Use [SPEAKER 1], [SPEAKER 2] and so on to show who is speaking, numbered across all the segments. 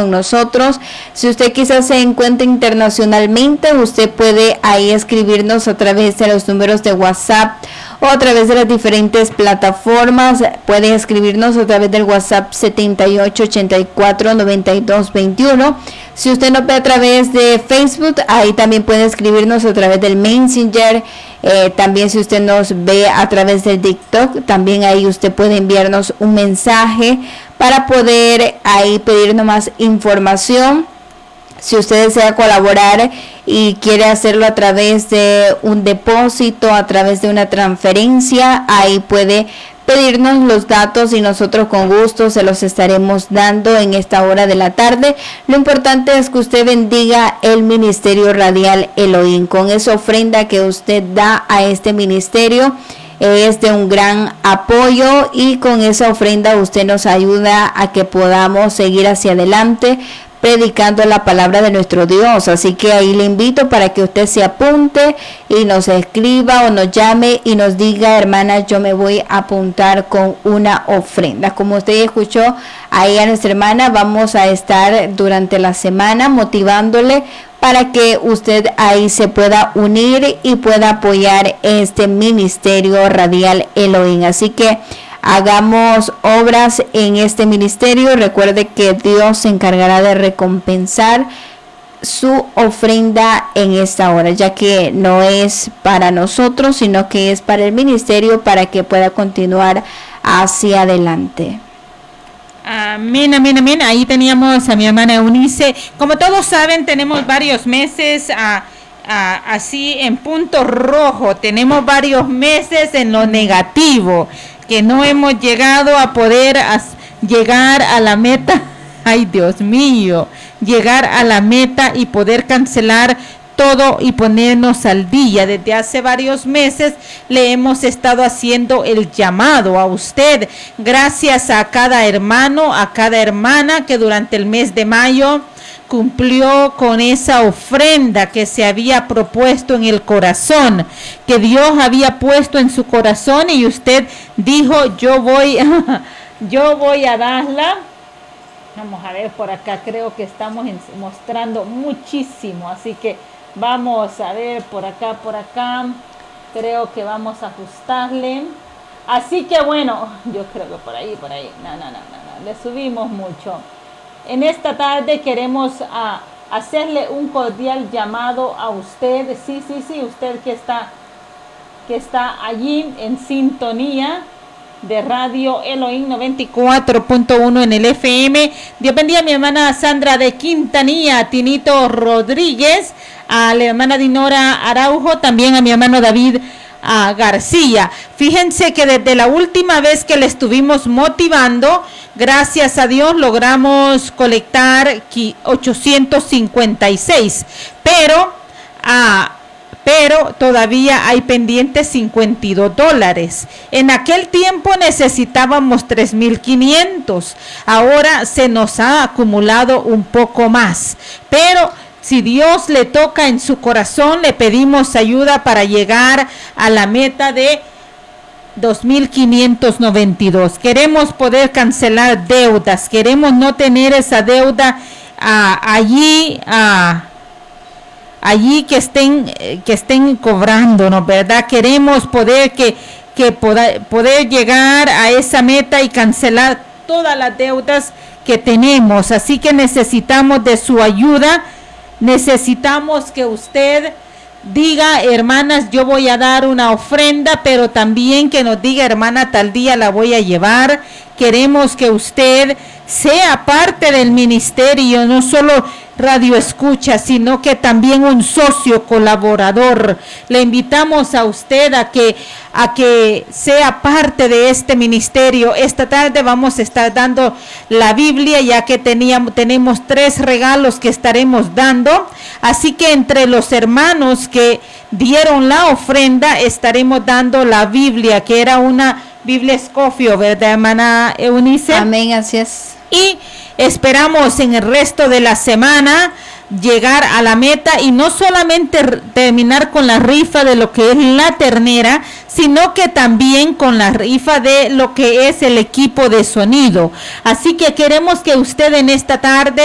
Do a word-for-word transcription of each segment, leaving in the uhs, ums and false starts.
[SPEAKER 1] con nosotros. Si usted quizás se encuentra internacionalmente, usted puede ahí escribirnos a través de los números de WhatsApp o a través de las diferentes plataformas. Puede escribirnos a través del WhatsApp setenta y ocho ochenta y cuatro noventa y dos veintiuno. Si usted nos ve a través de Facebook, ahí también puede escribirnos a través del Messenger. Eh, también si usted nos ve a través del TikTok, también ahí usted puede enviarnos un mensaje para poder ahí pedirnos más información. Si usted desea colaborar y quiere hacerlo a través de un depósito, a través de una transferencia, ahí puede pedirnos los datos y nosotros con gusto se los estaremos dando en esta hora de la tarde. Lo importante es que usted bendiga el Ministerio Radial Elohim. Con esa ofrenda que usted da a este ministerio es de un gran apoyo, y con esa ofrenda usted nos ayuda a que podamos seguir hacia adelante predicando la palabra de nuestro Dios. Así que ahí le invito para que usted se apunte y nos escriba o nos llame y nos diga: hermana, yo me voy a apuntar con una ofrenda. Como usted escuchó ahí a nuestra hermana, vamos a estar durante la semana motivándole para que usted ahí se pueda unir y pueda apoyar este ministerio radial Elohim. Así que hagamos obras en este ministerio. Recuerde que Dios se encargará de recompensar su ofrenda en esta hora, ya que no es para nosotros, sino que es para el ministerio, para que pueda continuar hacia adelante.
[SPEAKER 2] Amén, amén, amén. Ahí teníamos a mi hermana Eunice. Como todos saben, tenemos varios meses a, a, así en punto rojo. Tenemos varios meses en lo negativo, que no hemos llegado a poder a, llegar a la meta. Ay, Dios mío, llegar a la meta y poder cancelar todo y ponernos al día. Desde hace varios meses le hemos estado haciendo el llamado a usted. Gracias a cada hermano, a cada hermana que durante el mes de mayo cumplió con esa ofrenda que se había propuesto en el corazón, que Dios había puesto en su corazón, y usted dijo: yo voy, yo voy a darla. Vamos a ver por acá, creo que estamos mostrando muchísimo, así que vamos a ver por acá, por acá, creo que vamos a ajustarle. Así que bueno, yo creo que por ahí, por ahí, no, no, no, no, no. Le subimos mucho. En esta tarde queremos uh, hacerle un cordial llamado a usted. Sí, sí, sí, usted que está, que está allí en sintonía de Radio Elohim noventa y cuatro punto uno en el F M. Dios bendiga a mi hermana Sandra de Quintanilla, Tinito Rodríguez, a la hermana Dinora Araujo, también a mi hermano David a García. Fíjense que desde la última vez que le estuvimos motivando, gracias a Dios logramos colectar ochocientos cincuenta y seis, pero a pero todavía hay pendientes cincuenta y dos dólares. En aquel tiempo necesitábamos tres mil quinientos, ahora se nos ha acumulado un poco más, pero si Dios le toca en su corazón, le pedimos ayuda para llegar a la meta de dos mil quinientos noventa y dos. Queremos poder cancelar deudas, queremos no tener esa deuda uh, allí, uh, allí que estén, que estén cobrándonos, ¿verdad? Queremos poder que, que poda, poder llegar a esa meta y cancelar todas las deudas que tenemos. Así que necesitamos de su ayuda. Necesitamos que usted diga: hermanas, yo voy a dar una ofrenda, pero también que nos diga: hermana, tal día la voy a llevar. Queremos que usted sea parte del ministerio, no solo radio escucha, sino que también un socio colaborador. Le invitamos a usted a que a que sea parte de este ministerio. Esta tarde vamos a estar dando la Biblia, ya que teníamos, tenemos tres regalos que estaremos dando. Así que entre los hermanos que dieron la ofrenda, estaremos dando la Biblia, que era una Biblia Escofio, ¿verdad, hermana Eunice?
[SPEAKER 1] Amén, así es.
[SPEAKER 2] Y esperamos en el resto de la semana llegar a la meta, y no solamente terminar con la rifa de lo que es la ternera, sino que también con la rifa de lo que es el equipo de sonido. Así que queremos que usted en esta tarde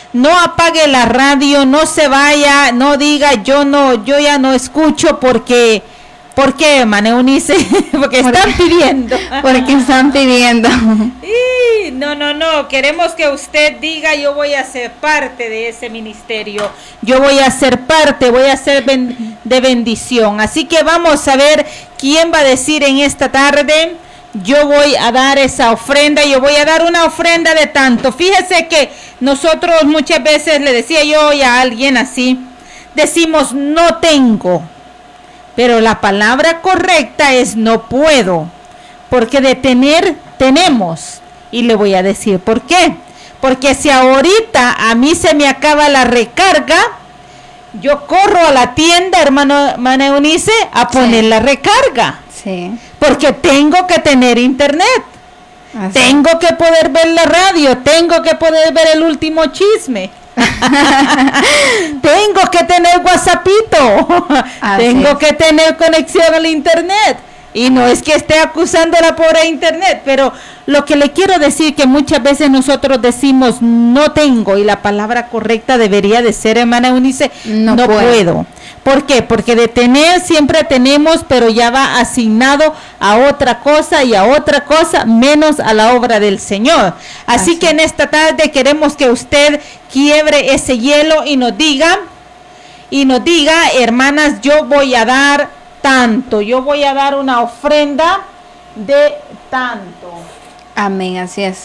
[SPEAKER 2] no apague la radio, no se vaya, no diga yo no, yo ya no escucho porque, ¿por qué, hermana Eunice? Porque están pidiendo.
[SPEAKER 1] Porque están pidiendo.
[SPEAKER 2] Y no, no, no, queremos que usted diga yo voy a ser parte de ese ministerio, yo voy a ser parte, voy a ser ben, de bendición. Así que vamos a ver quién va a decir en esta tarde. Yo voy a dar esa ofrenda, yo voy a dar una ofrenda de tanto. Fíjese que nosotros muchas veces, le decía yo a alguien así, decimos no tengo, pero la palabra correcta es no puedo, porque de tener, tenemos. Y le voy a decir por qué. Porque si ahorita a mí se me acaba la recarga, yo corro a la tienda, hermano, hermana Eunice, a poner sí. la recarga.
[SPEAKER 1] Sí.
[SPEAKER 2] Porque tengo que tener internet. Así. Tengo que poder ver la radio. Tengo que poder ver el último chisme. Tengo que tener WhatsAppito. Tengo que tener conexión al internet. Y no es que esté acusándola por internet, pero lo que le quiero decir que muchas veces nosotros decimos no tengo, y la palabra correcta debería de ser, hermana Eunice, no, no puedo. puedo. ¿Por qué? Porque de tener siempre tenemos, pero ya va asignado a otra cosa y a otra cosa, menos a la obra del Señor. Así, Así. que en esta tarde queremos que usted quiebre ese hielo y nos diga, y nos diga, hermanas, yo voy a dar tanto, yo voy a dar una ofrenda de tanto.
[SPEAKER 1] Amén, así es.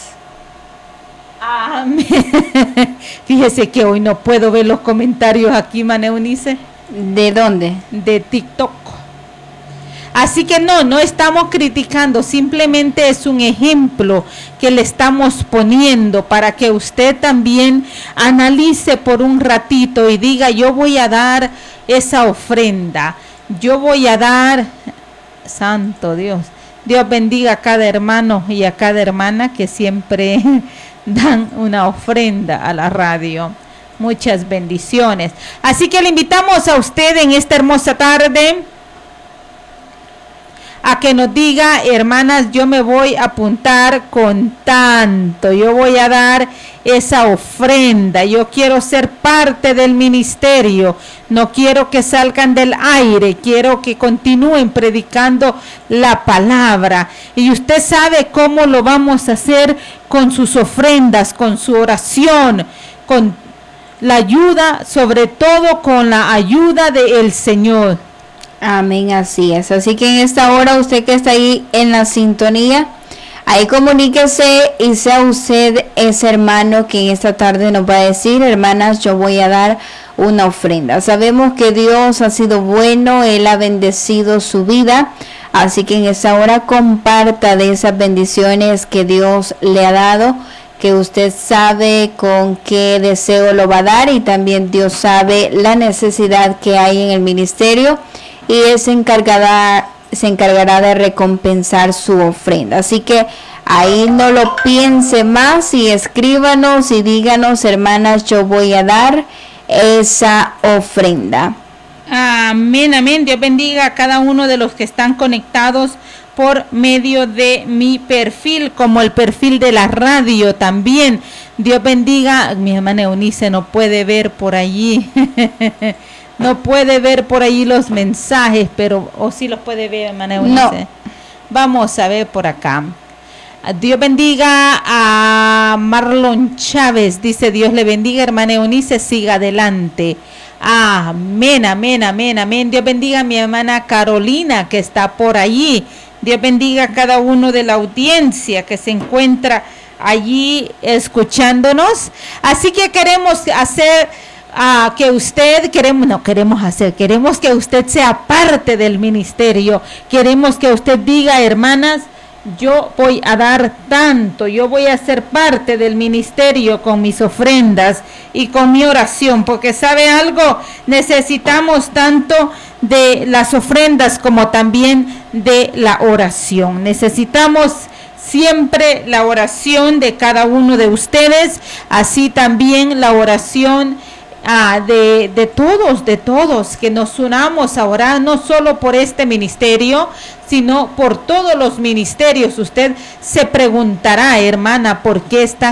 [SPEAKER 2] Amén. Fíjese que hoy no puedo ver los comentarios aquí, Mané Eunice.
[SPEAKER 1] ¿De dónde?
[SPEAKER 2] De TikTok. Así que no, no estamos criticando, simplemente es un ejemplo que le estamos poniendo para que usted también analice por un ratito y diga, yo voy a dar esa ofrenda. Yo voy a dar, santo Dios, Dios bendiga a cada hermano y a cada hermana que siempre dan una ofrenda a la radio. Muchas bendiciones. Así que le invitamos a usted en esta hermosa tarde a que nos diga, hermanas, yo me voy a apuntar con tanto, yo voy a dar esa ofrenda, yo quiero ser parte del ministerio, no quiero que salgan del aire, quiero que continúen predicando la palabra. Y usted sabe cómo lo vamos a hacer con sus ofrendas, con su oración, con la ayuda, sobre todo con la ayuda del Señor.
[SPEAKER 1] Amén, así es. Así que en esta hora, usted que está ahí en la sintonía, ahí comuníquese y sea usted ese hermano que en esta tarde nos va a decir, hermanas, yo voy a dar una ofrenda. Sabemos que Dios ha sido bueno, Él ha bendecido su vida, así que en esta hora comparta de esas bendiciones que Dios le ha dado, que usted sabe con qué deseo lo va a dar, y también Dios sabe la necesidad que hay en el ministerio, y Él se encargará, se encargará de recompensar su ofrenda. Así que ahí no lo piense más y escríbanos y díganos, hermanas, yo voy a dar esa ofrenda.
[SPEAKER 2] Amén, amén. Dios bendiga a cada uno de los que están conectados por medio de mi perfil, como el perfil de la radio también. Dios bendiga. Mi hermana Eunice no puede ver por allí. No puede ver por ahí los mensajes, pero o sí los puede ver, hermana Eunice. No. Vamos a ver por acá. Dios bendiga a Marlon Chávez. Dice, Dios le bendiga, hermana Eunice, siga adelante. Amén, amén, amén, amén. Dios bendiga a mi hermana Carolina, que está por allí. Dios bendiga a cada uno de la audiencia que se encuentra allí escuchándonos. Así que queremos hacer uh, que usted, queremos, no queremos hacer, queremos que usted sea parte del ministerio. Queremos que usted diga, hermanas, yo voy a dar tanto, yo voy a ser parte del ministerio con mis ofrendas y con mi oración, porque ¿sabe algo? Necesitamos tanto de las ofrendas como también de la oración. Necesitamos siempre la oración de cada uno de ustedes, así también la oración Ah, de, de todos, de todos, que nos unamos a orar, no solo por este ministerio, sino por todos los ministerios. Usted se preguntará, hermana, ¿por qué están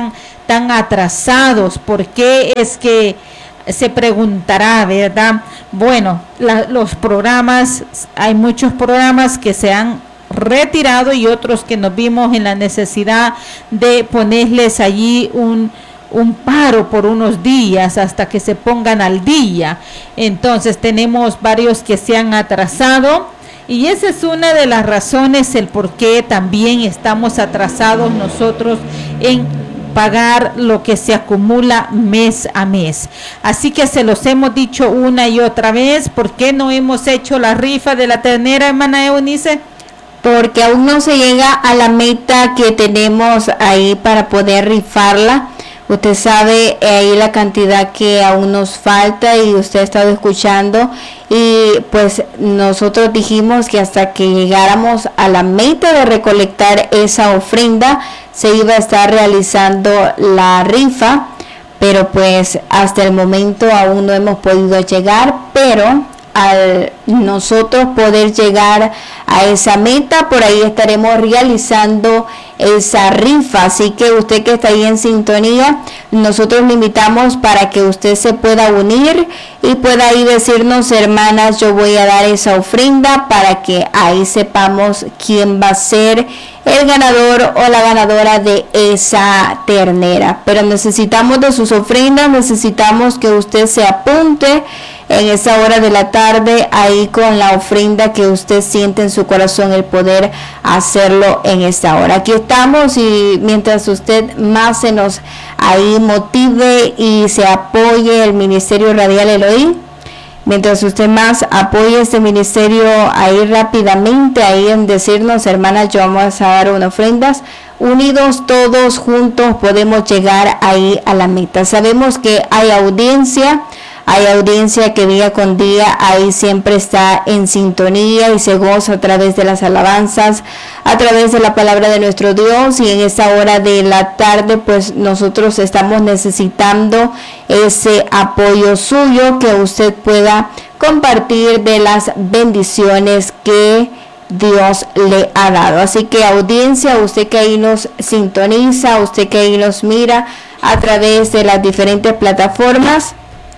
[SPEAKER 2] tan atrasados? ¿Por qué es que se preguntará, verdad? Bueno, la, los programas, hay muchos programas que se han retirado y otros que nos vimos en la necesidad de ponerles allí un, un paro por unos días hasta que se pongan al día. Entonces tenemos varios que se han atrasado y esa es una de las razones el por qué también estamos atrasados nosotros en pagar lo que se acumula mes a mes. Así que se los hemos dicho una y otra vez. ¿Por qué no hemos hecho la rifa de la ternera, hermana Eunice?
[SPEAKER 1] Porque aún no se llega a la meta que tenemos ahí para poder rifarla. Usted sabe ahí la cantidad que aún nos falta y usted ha estado escuchando y pues nosotros dijimos que hasta que llegáramos a la meta de recolectar esa ofrenda se iba a estar realizando la rifa, pero pues hasta el momento aún no hemos podido llegar, pero al nosotros poder llegar a esa meta, por ahí estaremos realizando esa rifa. Así que usted que está ahí en sintonía, nosotros le invitamos para que usted se pueda unir y pueda ahí decirnos, hermanas, yo voy a dar esa ofrenda, para que ahí sepamos quién va a ser el ganador o la ganadora de esa ternera. Pero necesitamos de sus ofrendas, necesitamos que usted se apunte en esa hora de la tarde ahí con la ofrenda que usted siente en su corazón, el poder hacerlo en esta hora. Aquí estamos y mientras usted más se nos ahí motive y se apoye el Ministerio Radial Elohim, mientras usted más apoye este ministerio ahí rápidamente, ahí en decirnos, hermanas, yo vamos a dar unas ofrendas, unidos todos juntos podemos llegar ahí a la meta. Sabemos que hay audiencia, hay audiencia que día con día ahí siempre está en sintonía y se goza a través de las alabanzas, a través de la palabra de nuestro Dios, y en esta hora de la tarde pues nosotros estamos necesitando ese apoyo suyo, que usted pueda compartir de las bendiciones que Dios le ha dado. Así que audiencia, usted que ahí nos sintoniza, usted que ahí nos mira a través de las diferentes plataformas,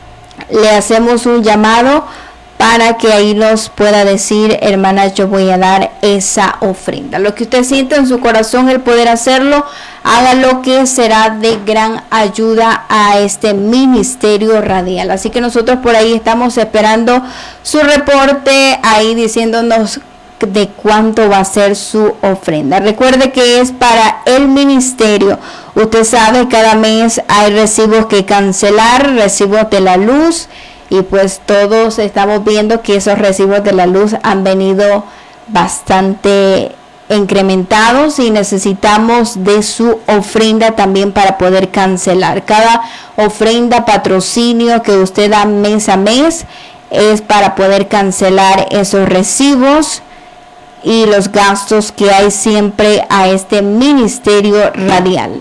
[SPEAKER 1] le hacemos un llamado para que ahí nos pueda decir, hermanas, yo voy a dar esa ofrenda. Lo que usted siente en su corazón, el poder hacerlo, hágalo, que será de gran ayuda a este ministerio radial. Así que nosotros por ahí estamos esperando su reporte, ahí diciéndonos de cuánto va a ser su ofrenda. Recuerde que es para el ministerio. Usted sabe, cada mes hay recibos que cancelar, recibos de la luz, y pues todos estamos viendo que esos recibos de la luz han venido bastante incrementados y necesitamos de su ofrenda también para poder cancelar. Cada ofrenda, patrocinio que usted da mes a mes es para poder cancelar esos recibos y los gastos que hay siempre a este ministerio radial.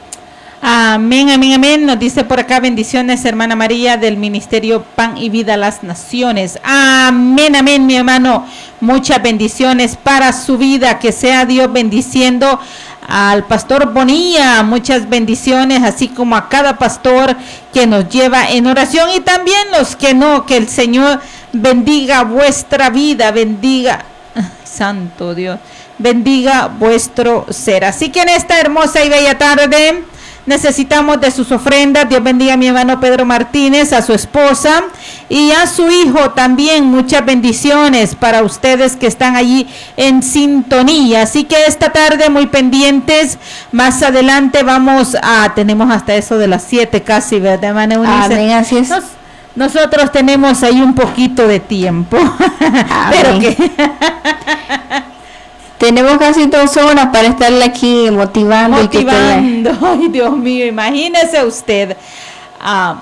[SPEAKER 2] Amén, amén, amén. Nos dice por acá, bendiciones, hermana María, del Ministerio Pan y Vida a las Naciones. Amén, amén, mi hermano. Muchas bendiciones para su vida. Que sea Dios bendiciendo al pastor Bonilla. Muchas bendiciones, así como a cada pastor que nos lleva en oración, y también los que no. Que el Señor bendiga vuestra vida, bendiga, santo Dios, bendiga vuestro ser. Así que en esta hermosa y bella tarde necesitamos de sus ofrendas. Dios bendiga a mi hermano Pedro Martínez, a su esposa y a su hijo también. Muchas bendiciones para ustedes que están allí en sintonía. Así que esta tarde muy pendientes. Más adelante vamos a, tenemos hasta eso de las siete casi, ¿verdad, hermana Eunice?
[SPEAKER 1] Amén, así es.
[SPEAKER 2] Nos, nosotros tenemos ahí un poquito de tiempo. Pero que
[SPEAKER 1] tenemos casi dos horas para estarle aquí motivando.
[SPEAKER 2] Motivando. Y que ay, Dios mío, imagínese usted. Ah,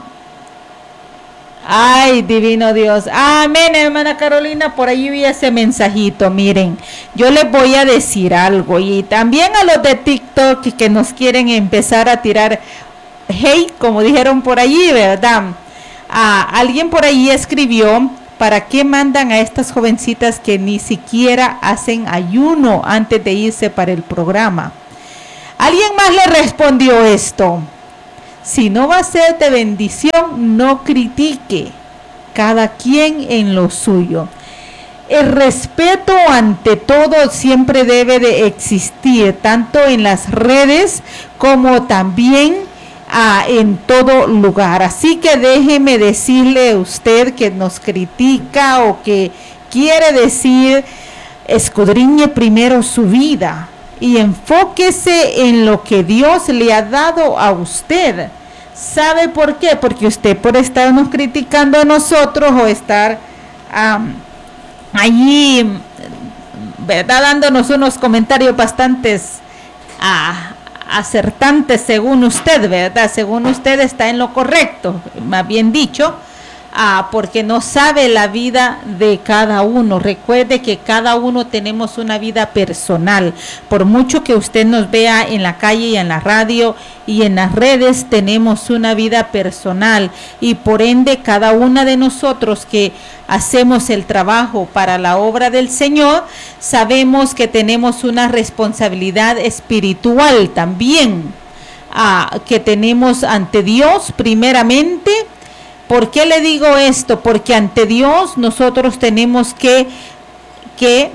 [SPEAKER 2] ay, divino Dios. Amén, hermana Carolina. Por ahí vi ese mensajito. Miren, yo les voy a decir algo. Y también a los de TikTok que nos quieren empezar a tirar hate, como dijeron por allí, ¿verdad? Ah, alguien por ahí escribió: ¿para qué mandan a estas jovencitas que ni siquiera hacen ayuno antes de irse para el programa? Alguien más le respondió esto: Si no va a ser de bendición, no critique, cada quien en lo suyo. El respeto ante todo siempre debe de existir, tanto en las redes como también ah, en todo lugar. Así que déjeme decirle a usted que nos critica o que quiere decir, escudriñe primero su vida y enfóquese en lo que Dios le ha dado a usted. ¿Sabe por qué? Porque usted por estarnos criticando a nosotros o estar um, allí, ¿verdad?, dándonos unos comentarios bastantes ah, acertantes según usted, ¿verdad? Según usted está en lo correcto, más bien dicho, ah, porque no sabe la vida de cada uno. Recuerde que cada uno tenemos una vida personal. Por mucho que usted nos vea en la calle y en la radio y en las redes, tenemos una vida personal y por ende cada una de nosotros que hacemos el trabajo para la obra del Señor, sabemos que tenemos una responsabilidad espiritual también, ah, que tenemos ante Dios primeramente. ¿Por qué le digo esto? Porque ante Dios nosotros tenemos que, que,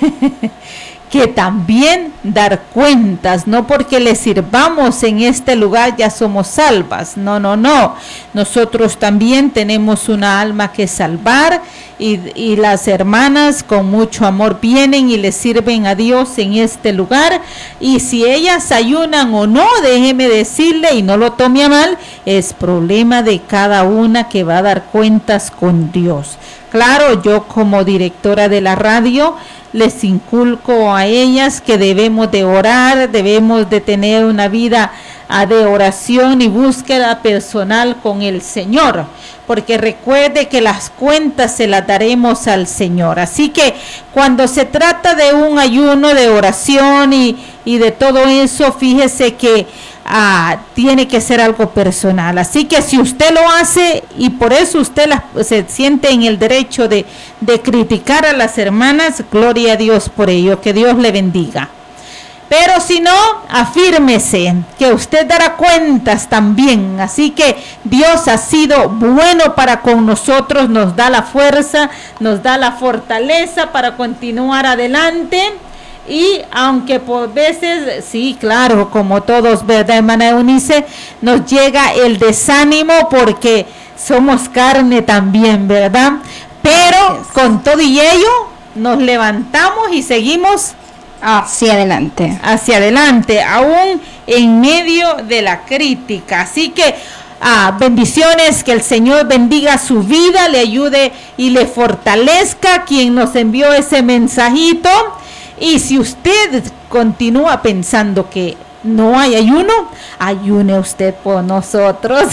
[SPEAKER 2] que también dar cuentas, no porque le sirvamos en este lugar ya somos salvas, no, no, no, nosotros también tenemos una alma que salvar y, y las hermanas con mucho amor vienen y le sirven a Dios en este lugar, y si ellas ayunan o no, déjeme decirle, y no lo tome a mal, es problema de cada una que va a dar cuentas con Dios. Claro, yo como directora de la radio les inculco a ellas que debemos de orar, debemos de tener una vida de oración y búsqueda personal con el Señor, porque recuerde que las cuentas se las daremos al Señor. Así que cuando se trata de un ayuno de oración y, y de todo eso, fíjese que ah, tiene que ser algo personal. Así que si usted lo hace y por eso usted la, se siente en el derecho de, de criticar a las hermanas, gloria a Dios por ello, que Dios le bendiga. Pero si no, afírmese que usted dará cuentas también. Así que Dios ha sido bueno para con nosotros, nos da la fuerza, nos da la fortaleza para continuar adelante. Y aunque por veces, sí, claro, como todos, ¿verdad, hermana Eunice? Nos llega el desánimo porque somos carne también, ¿verdad? Pero con todo y ello, nos levantamos y seguimos
[SPEAKER 1] hacia adelante.
[SPEAKER 2] Hacia adelante, aún en medio de la crítica. Así que ah, bendiciones, que el Señor bendiga su vida, le ayude y le fortalezca quien nos envió ese mensajito. Y si usted continúa pensando que no hay ayuno, ayune usted por nosotros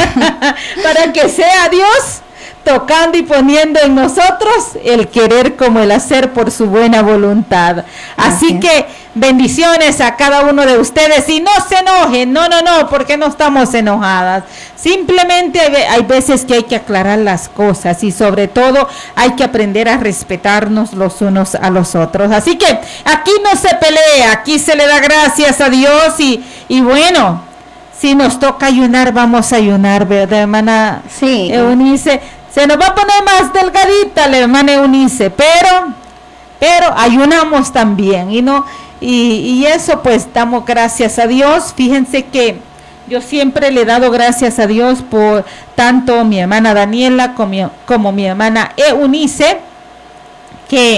[SPEAKER 2] para que sea Dios tocando y poniendo en nosotros el querer como el hacer por su buena voluntad. Así Gracias. Que bendiciones a cada uno de ustedes y no se enojen, no, no, no, porque no estamos enojadas. Simplemente hay, hay veces que hay que aclarar las cosas y sobre todo hay que aprender a respetarnos los unos a los otros. Así que aquí no se pelea, aquí se le da gracias a Dios y, y bueno, si nos toca ayunar, vamos a ayunar, ¿verdad, hermana?
[SPEAKER 1] Sí.
[SPEAKER 2] Eunice, se nos va a poner más delgadita la hermana Eunice, pero, pero ayunamos también, y no, y, y eso pues damos gracias a Dios. Fíjense que yo siempre le he dado gracias a Dios por tanto mi hermana Daniela como mi, como mi hermana Eunice, que,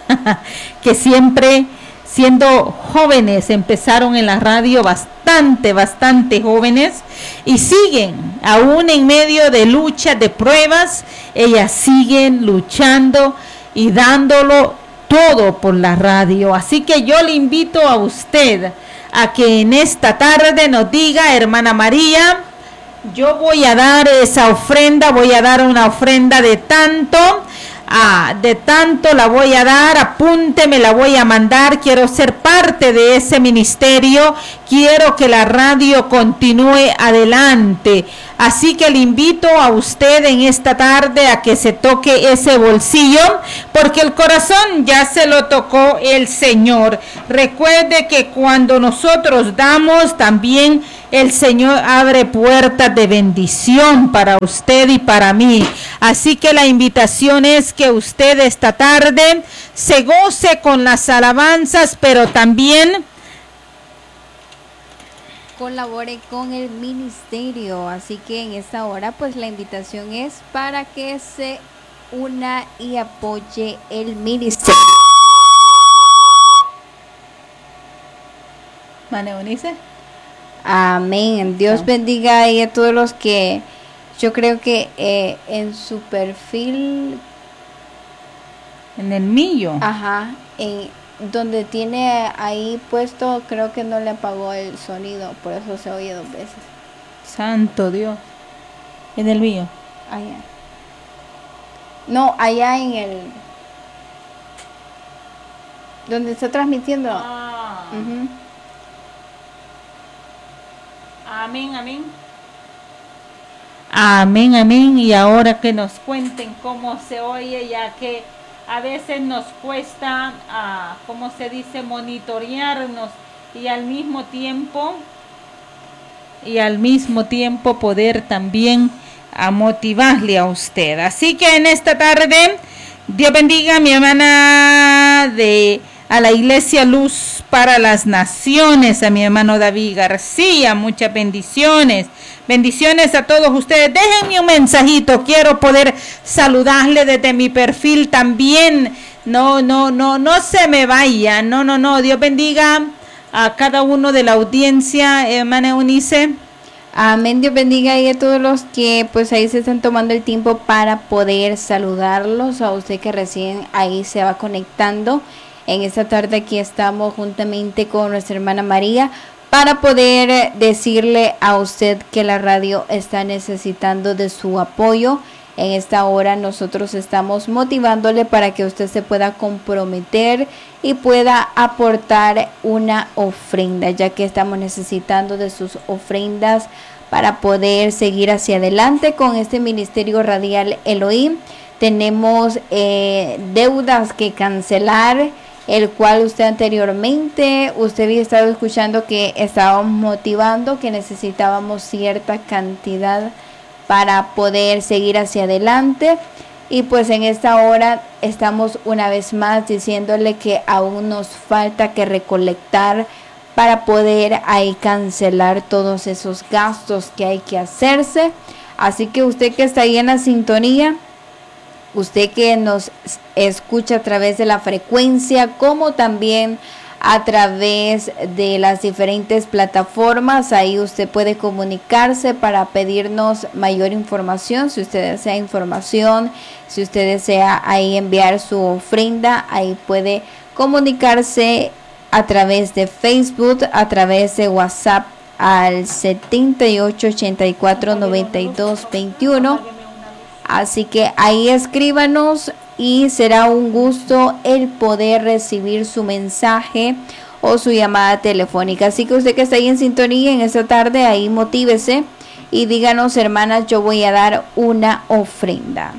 [SPEAKER 2] que siempre siendo jóvenes empezaron en la radio, bastante, bastante jóvenes, y siguen, aún en medio de lucha, de pruebas, ellas siguen luchando y dándolo todo por la radio. Así que yo le invito a usted a que en esta tarde nos diga, hermana María, yo voy a dar esa ofrenda, voy a dar una ofrenda de tanto, Ah, de tanto la voy a dar, apúnteme, la voy a mandar, quiero ser parte de ese ministerio, quiero que la radio continúe adelante. Así que le invito a usted en esta tarde a que se toque ese bolsillo, porque el corazón ya se lo tocó el Señor. Recuerde que cuando nosotros damos, también el Señor abre puertas de bendición para usted y para mí. Así que la invitación es que usted esta tarde se goce con las alabanzas, pero también
[SPEAKER 1] colabore con el ministerio. Así que en esta hora pues la invitación es para que se una y apoye el ministerio.
[SPEAKER 2] Mane Eunice.
[SPEAKER 1] Amén. Dios no. bendiga a todos los que yo creo que eh, en su perfil,
[SPEAKER 2] en el mío,
[SPEAKER 1] ajá, en donde tiene ahí puesto, creo que no le apagó el sonido, por eso se oye dos veces.
[SPEAKER 2] Santo Dios. En el mío.
[SPEAKER 1] Allá. No, allá en el donde está transmitiendo.
[SPEAKER 2] Ah.
[SPEAKER 1] Uh-huh.
[SPEAKER 2] Amén, amén. Amén, amén. Y ahora que nos cuenten cómo se oye, ya que a veces nos cuesta, uh, ¿cómo se dice?, monitorearnos y al mismo tiempo, y al mismo tiempo poder también a motivarle a usted. Así que en esta tarde, Dios bendiga a mi hermana de a la Iglesia Luz para las Naciones, a mi hermano David García, muchas bendiciones. Bendiciones a todos ustedes. Déjenme un mensajito, quiero poder saludarle desde mi perfil también. No, no, no, no se me vaya. No, no, no. Dios bendiga a cada uno de la audiencia, hermana Eunice.
[SPEAKER 1] Amén. Dios bendiga y a todos los que pues ahí se están tomando el tiempo para poder saludarlos. A usted que recién ahí se va conectando. En esta tarde aquí estamos juntamente con nuestra hermana María para poder decirle a usted que la radio está necesitando de su apoyo. En esta hora nosotros estamos motivándole para que usted se pueda comprometer y pueda aportar una ofrenda, ya que estamos necesitando de sus ofrendas para poder seguir hacia adelante con este ministerio radial Elohim. Tenemos eh, deudas que cancelar, el cual usted anteriormente, usted había estado escuchando que estábamos motivando, que necesitábamos cierta cantidad para poder seguir hacia adelante. Y pues en esta hora estamos una vez más diciéndole que aún nos falta que recolectar para poder ahí cancelar todos esos gastos que hay que hacerse. Así que usted que está ahí en la sintonía, usted que nos escucha a través de la frecuencia, como también a través de las diferentes plataformas, ahí usted puede comunicarse para pedirnos mayor información. Si usted desea información, si usted desea ahí enviar su ofrenda, ahí puede comunicarse a través de Facebook, a través de WhatsApp al setenta y ocho ochenta y cuatro noventa y dos veintiuno. Así que ahí escríbanos y será un gusto el poder recibir su mensaje o su llamada telefónica. Así que usted que está ahí en sintonía en esta tarde, ahí motívese y díganos, hermanas, yo voy a dar una ofrenda.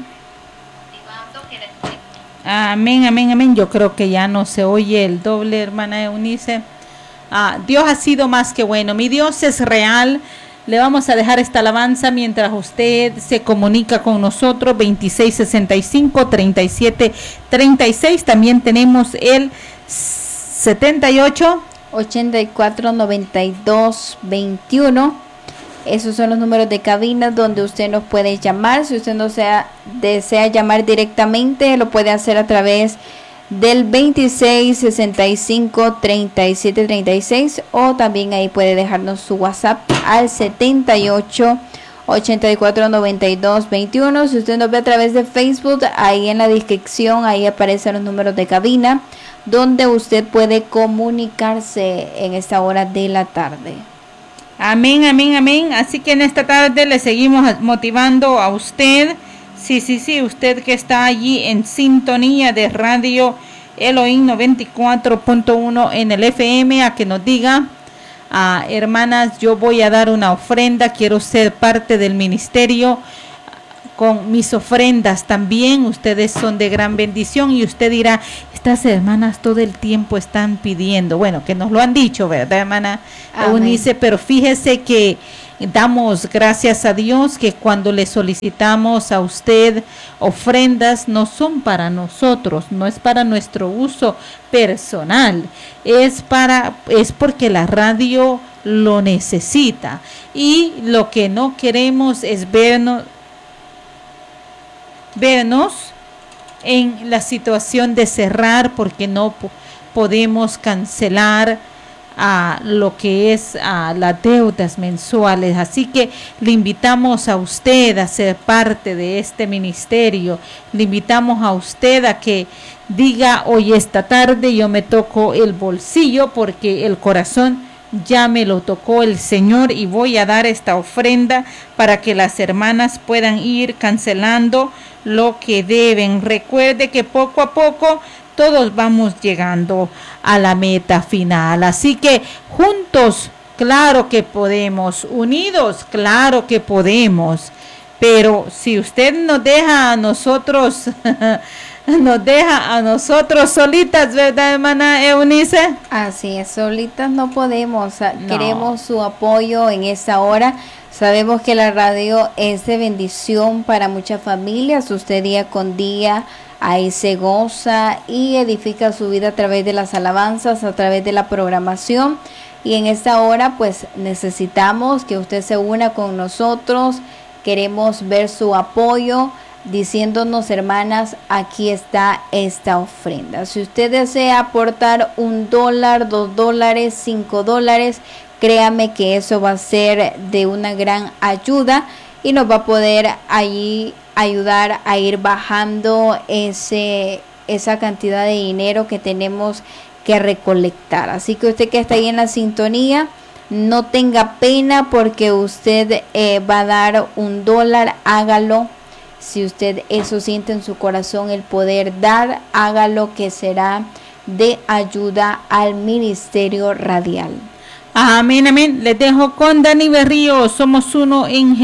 [SPEAKER 2] Amén, amén, amén. Yo creo que ya no se oye el doble, hermana Eunice. Ah, Dios ha sido más que bueno. Mi Dios es real. Le vamos a dejar esta alabanza mientras usted se comunica con nosotros. Veintiséis sesenta y cinco treinta y siete treinta y seis. También tenemos el setenta y ocho
[SPEAKER 1] ochenta y cuatro noventa y dos veintiuno. Esos son los números de cabina donde usted nos puede llamar. Si usted no sea, desea llamar directamente, lo puede hacer a través del veintiséis sesenta y cinco treinta y siete treinta y seis, o también ahí puede dejarnos su WhatsApp al setenta y ocho ochenta y cuatro noventa y dos veintiuno. Si usted nos ve a través de Facebook, ahí en la descripción ahí aparecen los números de cabina donde usted puede comunicarse en esta hora de la tarde.
[SPEAKER 2] Amén, amén, amén. Así que en esta tarde le seguimos motivando a usted. Sí, sí, sí, usted que está allí en sintonía de Radio Elohim noventa y cuatro punto uno en el F M, a que nos diga Ah, hermanas, yo voy a dar una ofrenda, quiero ser parte del ministerio con mis ofrendas también. Ustedes son de gran bendición y usted dirá, estas hermanas todo el tiempo están pidiendo. Bueno, que nos lo han dicho, ¿verdad, hermana Eunice? Pero fíjese que damos gracias a Dios que cuando le solicitamos a usted ofrendas no son para nosotros, no es para nuestro uso personal, es para es porque la radio lo necesita y lo que no queremos es vernos vernos en la situación de cerrar porque no po- podemos cancelar a lo que es a las deudas mensuales. Así que le invitamos a usted a ser parte de este ministerio, le invitamos a usted a que diga, hoy esta tarde yo me toco el bolsillo porque el corazón ya me lo tocó el Señor y voy a dar esta ofrenda para que las hermanas puedan ir cancelando lo que deben. Recuerde que poco a poco todos vamos llegando a la meta final. Así que juntos, claro que podemos. Unidos, claro que podemos. Pero si usted nos deja a nosotros, nos deja a nosotros solitas, ¿verdad, hermana Eunice?
[SPEAKER 1] Así es, solitas no podemos.
[SPEAKER 2] No.
[SPEAKER 1] Queremos su apoyo en esta hora. Sabemos que la radio es de bendición para muchas familias. Usted día con día ahí se goza y edifica su vida a través de las alabanzas, a través de la programación. Y en esta hora pues necesitamos que usted se una con nosotros. Queremos ver su apoyo diciéndonos, hermanas, aquí está esta ofrenda. Si usted desea aportar un dólar, dos dólares, cinco dólares, créame que eso va a ser de una gran ayuda y nos va a poder allí ayudar a ir bajando ese, esa cantidad de dinero que tenemos que recolectar. Así que usted que está ahí en la sintonía, no tenga pena porque usted eh, va a dar un dólar, hágalo. Si usted eso siente en su corazón, el poder dar, hágalo, que será de ayuda al ministerio radial.
[SPEAKER 2] Amén, amén. Les dejo con Dani Berrío. Somos uno en